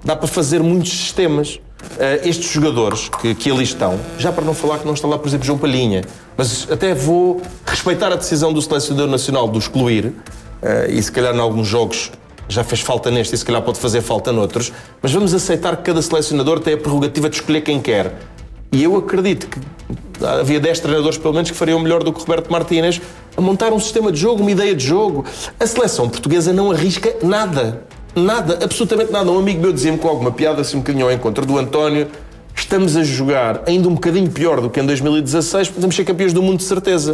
dá para fazer muitos sistemas. Estes jogadores que ali estão, já para não falar que não está lá, por exemplo, João Palhinha, mas até vou respeitar a decisão do selecionador nacional de o excluir, e se calhar em alguns jogos já fez falta neste e se calhar pode fazer falta noutros, mas vamos aceitar que cada selecionador tem a prerrogativa de escolher quem quer. E eu acredito que havia 10 treinadores, pelo menos, que fariam melhor do que o Roberto Martínez a montar um sistema de jogo, uma ideia de jogo. A seleção portuguesa não arrisca nada. Nada, absolutamente nada. Um amigo meu dizia-me com alguma piada, assim um bocadinho ao encontro do António, estamos a jogar ainda um bocadinho pior do que em 2016, podemos ser campeões do mundo de certeza.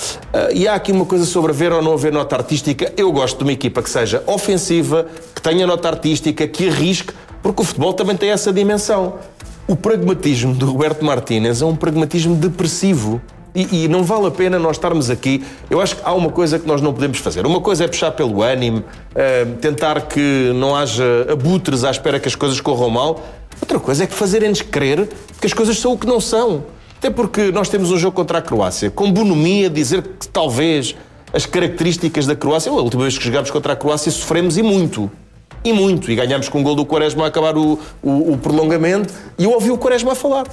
E há aqui uma coisa sobre haver ou não haver nota artística. Eu gosto de uma equipa que seja ofensiva, que tenha nota artística, que arrisque, porque o futebol também tem essa dimensão. O pragmatismo do Roberto Martínez é um pragmatismo depressivo. E não vale a pena nós estarmos aqui. Eu acho que há uma coisa que nós não podemos fazer. Uma coisa é puxar pelo ânimo, tentar que não haja abutres à espera que as coisas corram mal. Outra coisa é que fazerem-nos crer que as coisas são o que não são. Até porque nós temos um jogo contra a Croácia, com bonomia, dizer que talvez as características da Croácia... A última vez que jogámos contra a Croácia sofremos e muito. E ganhámos com um gol do Quaresma a acabar o prolongamento. E eu ouvi o Quaresma a falar.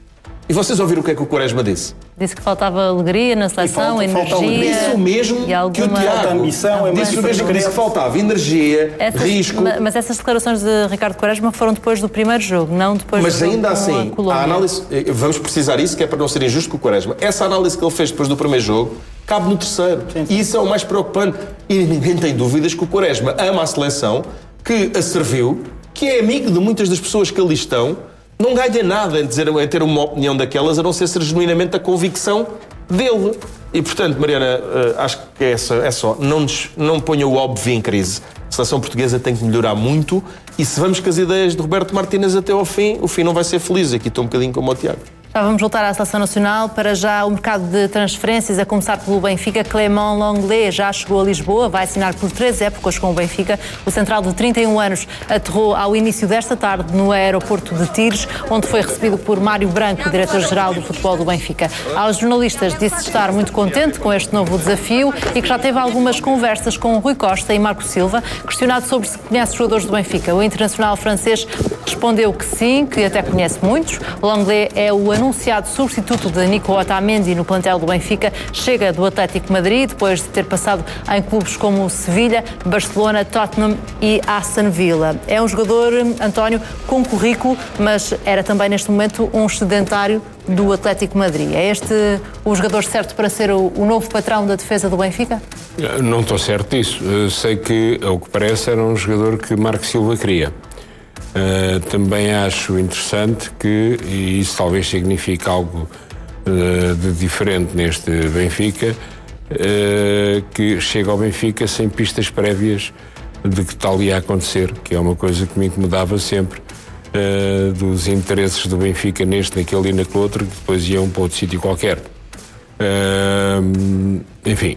E vocês ouviram o que é que o Quaresma disse? Disse que faltava alegria na seleção, energia... Isso mesmo que o Tiago... ambição, disse o mesmo que disse que faltava energia, risco... Mas essas declarações de Ricardo Quaresma foram depois do primeiro jogo, não depois do jogo. Mas ainda assim, a análise... Vamos precisar isso, que é para não ser injusto com o Quaresma. Essa análise que ele fez depois do primeiro jogo cabe no terceiro. Sim. E isso é o mais preocupante. E ninguém tem dúvidas que o Quaresma ama a seleção, que a serviu, que é amigo de muitas das pessoas que ali estão. Não ganha nada em ter uma opinião daquelas, a não ser genuinamente a convicção dele. E, portanto, Mariana, acho que é só. Não ponha o óbvio em crise. A seleção portuguesa tem que melhorar muito e se vamos com as ideias de Roberto Martínez até ao fim, o fim não vai ser feliz. Aqui estou um bocadinho como o Tiago. Já vamos voltar à Seleção Nacional. Para já o mercado de transferências, a começar pelo Benfica. Clément Lenglet já chegou a Lisboa, vai assinar por 3 épocas com o Benfica. O central de 31 anos aterrou ao início desta tarde no aeroporto de Tires, onde foi recebido por Mário Branco, diretor-geral do futebol do Benfica. Aos jornalistas disse estar muito contente com este novo desafio e que já teve algumas conversas com Rui Costa e Marco Silva. Questionado sobre se conhece os jogadores do Benfica, o internacional francês respondeu que sim, que até conhece muitos. Lenglet é o anunciado substituto de Nico Otamendi no plantel do Benfica, chega do Atlético Madrid, depois de ter passado em clubes como Sevilha, Barcelona, Tottenham e Aston Villa. É um jogador, António, com currículo, mas era também neste momento um sedentário do Atlético Madrid. É este o jogador certo para ser o novo patrão da defesa do Benfica? Não estou certo disso. Sei que, ao que parece, era um jogador que Marco Silva queria. Também acho interessante que, e isso talvez signifique algo de diferente neste Benfica, que chega ao Benfica sem pistas prévias de que tal ia acontecer, que é uma coisa que me incomodava sempre, dos interesses do Benfica neste, naquele e naquele outro, que depois iam para outro sítio qualquer. Enfim,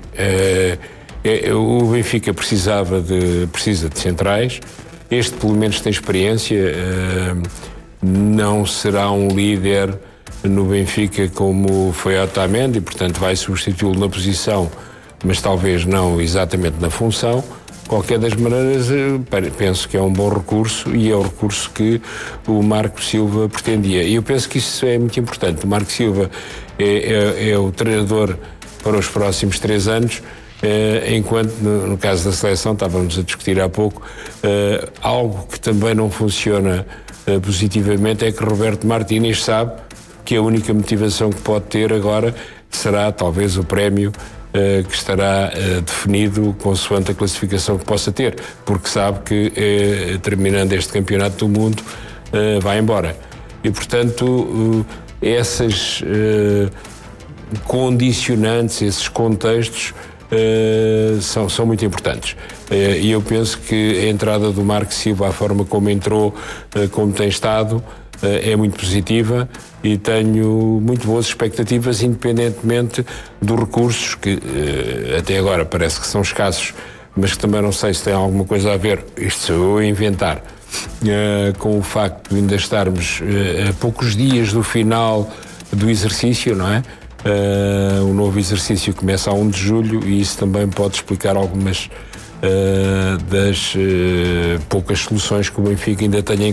o Benfica precisa de centrais. Este, pelo menos, tem experiência, não será um líder no Benfica como foi Otamendi, portanto vai substituí-lo na posição, mas talvez não exatamente na função. Qualquer das maneiras, penso que é um bom recurso e é o recurso que o Marco Silva pretendia. E eu penso que isso é muito importante. O Marco Silva é o treinador para os próximos 3 anos, enquanto no caso da seleção, estávamos a discutir há pouco, algo que também não funciona positivamente é que Roberto Martínez sabe que a única motivação que pode ter agora será talvez o prémio que estará definido consoante a classificação que possa ter, porque sabe que terminando este campeonato do mundo vai embora. E portanto essas condicionantes, esses contextos são muito importantes. E eu penso que a entrada do Marco Silva, a forma como entrou, como tem estado, é muito positiva e tenho muito boas expectativas, independentemente dos recursos que até agora parece que são escassos, mas que também não sei se tem alguma coisa a ver, isto sou eu a inventar, com o facto de ainda estarmos a poucos dias do final do exercício, não é? O novo exercício começa a 1 de julho e isso também pode explicar algumas das poucas soluções que o Benfica ainda tem em